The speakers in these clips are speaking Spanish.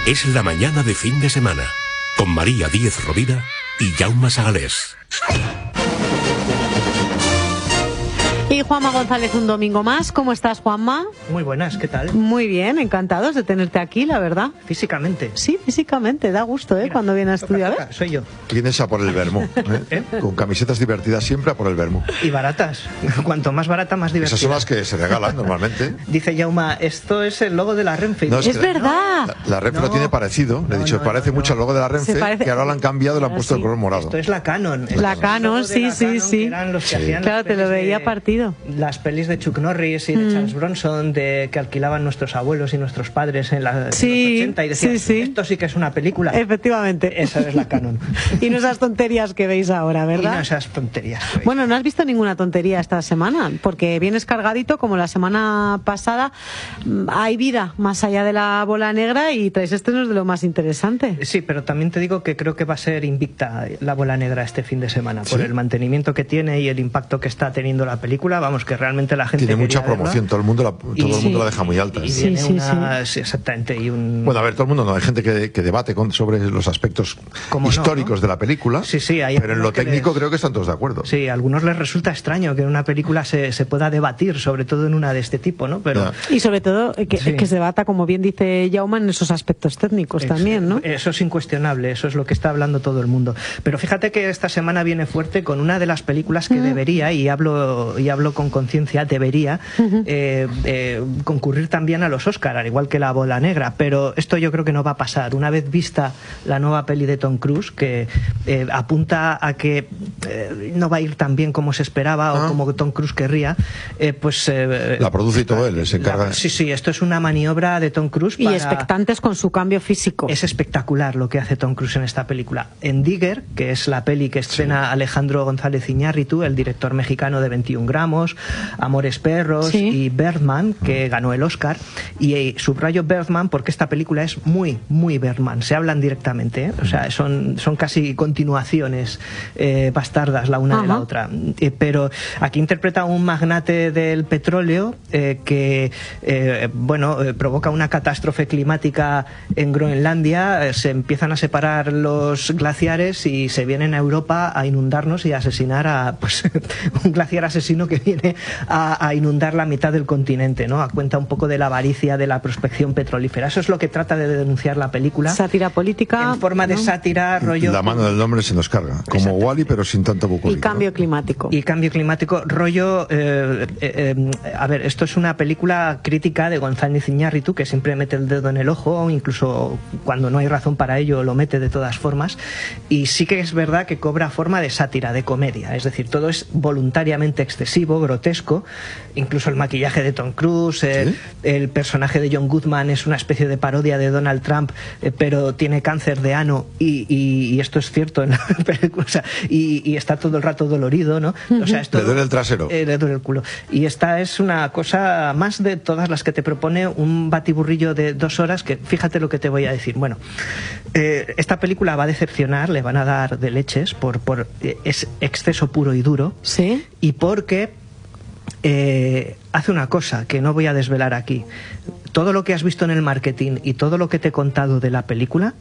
Es la mañana de fin de semana, con María Díez Rovira y Jaume Sagalés. Y Juanma González un domingo más. ¿Cómo estás, Juanma? Muy buenas, ¿qué tal? Muy bien, encantados de tenerte aquí, la verdad. Físicamente. Sí, físicamente, da gusto, Mira, cuando viene a estudiar. toca, soy yo. Tienes a por el vermú, con camisetas divertidas siempre a por el vermú. Y baratas. Cuanto más barata, más divertida. Esas son las que se regalan normalmente. Dice Jaume, esto es el logo de la Renfe. No, es verdad. La Renfe lo tiene parecido. Le he dicho, parece mucho al logo de la Renfe, que ahora lo han cambiado y le han puesto el color morado. Esto es la Canon. La Canon, sí. Eran los que hacían claro, te lo veía partido. Las pelis de Chuck Norris y de Charles Bronson que alquilaban nuestros abuelos y nuestros padres en, en los 80 y decían, esto sí que es una película. Efectivamente. Esa es la Canon. Y no esas tonterías que veis ahora, ¿verdad? Y no esas tonterías. Bueno, no has visto ninguna tontería esta semana, porque vienes cargadito como la semana pasada. Hay vida más allá de la bola negra y traes estrenos de lo más interesante. Sí, pero también te digo que creo que va a ser invicta la bola negra este fin de semana, por el mantenimiento que tiene y el impacto que está teniendo la película. Vamos, que realmente la gente tiene mucha promoción, todo el mundo la deja muy alta. Y viene sí, exactamente. Bueno, a ver, todo el mundo no, hay gente que debate sobre los aspectos históricos de la película, pero en lo técnico creo que están todos de acuerdo. Sí, a algunos les resulta extraño que en una película se pueda debatir, sobre todo en una de este tipo, ¿no? Pero y sobre todo que se debata, como bien dice Jaume, en esos aspectos técnicos también, ¿no? Eso es incuestionable, eso es lo que está hablando todo el mundo. Pero fíjate que esta semana viene fuerte con una de las películas que debería, y hablo con conciencia, debería concurrir también a los Oscar, al igual que la bola negra, pero esto yo creo que no va a pasar. Una vez vista la nueva peli de Tom Cruise, que apunta a que no va a ir tan bien como se esperaba o como Tom Cruise querría, pues la produce y todo él, se encarga. Sí, esto es una maniobra de Tom Cruise y expectantes con su cambio físico. Es espectacular lo que hace Tom Cruise en esta película. En Digger, que es la peli que estrena Alejandro González Iñárritu, el director mexicano de 21 gramos, Amores Perros y Birdman, que ganó el Oscar, y subrayo Birdman porque esta película es muy, muy Birdman, se hablan directamente, o sea, son casi continuaciones bastardas la una de la otra, pero aquí interpreta a un magnate del petróleo que provoca una catástrofe climática en Groenlandia, se empiezan a separar los glaciares y se vienen a Europa a inundarnos y a asesinar a un glaciar asesino que viene a inundar la mitad del continente, ¿no? Cuenta un poco de la avaricia de la prospección petrolífera. Eso es lo que trata de denunciar la película. Sátira política. En forma de sátira, rollo... La mano del hombre se nos carga, como Wall-E, pero sin tanto bucólico. Y cambio climático. Y cambio climático, rollo... a ver, esto es una película crítica de González Iñárritu, que siempre mete el dedo en el ojo, incluso cuando no hay razón para ello lo mete de todas formas, y sí que es verdad que cobra forma de sátira, de comedia, es decir, todo es voluntariamente excesivo, grotesco, incluso el maquillaje de Tom Cruise, el personaje de John Goodman es una especie de parodia de Donald Trump, pero tiene cáncer de ano y esto es cierto en la película, o sea, y está todo el rato dolorido, ¿no? O sea, esto, le duele el trasero. Le duele el culo. Y esta es una cosa más de todas las que te propone un batiburrillo de 2 horas, que fíjate lo que te voy a decir. Bueno, esta película va a decepcionar, le van a dar de leches por es exceso puro y duro. Sí. Y porque hace una cosa que no voy a desvelar aquí. Todo lo que has visto en el marketing y todo lo que te he contado de la película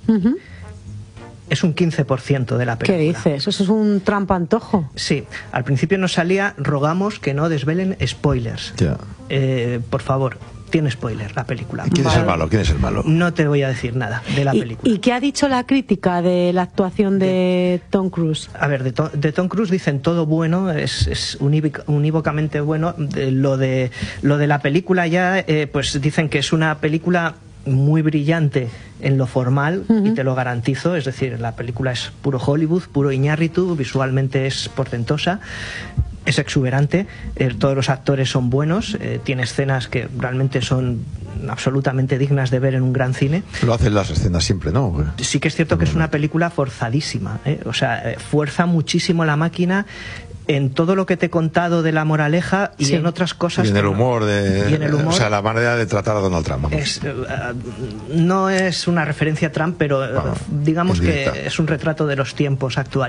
es un 15% de la película. ¿Qué dices? ¿Eso es un trampa-antojo? Sí. Al principio nos salía, rogamos que no desvelen spoilers. Por favor. Tiene spoiler la película. ¿Quién es el malo? ¿Quién es el malo? No te voy a decir nada de la película. ¿Y qué ha dicho la crítica de la actuación de Tom Cruise? A ver, de Tom Cruise dicen todo bueno, es unívocamente bueno. Lo de la película ya, pues dicen que es una película muy brillante en lo formal, y te lo garantizo, es decir, la película es puro Hollywood, puro Iñárritu, visualmente es portentosa, es exuberante, todos los actores son buenos, tiene escenas que realmente son absolutamente dignas de ver en un gran cine. Lo hacen las escenas siempre, ¿no? Sí que es cierto que es una película forzadísima, o sea, fuerza muchísimo la máquina en todo lo que te he contado de la moraleja y en otras cosas. Y en el humor, o sea, la manera de tratar a Donald Trump. No es una referencia a Trump, pero digamos que es un retrato de los tiempos actuales.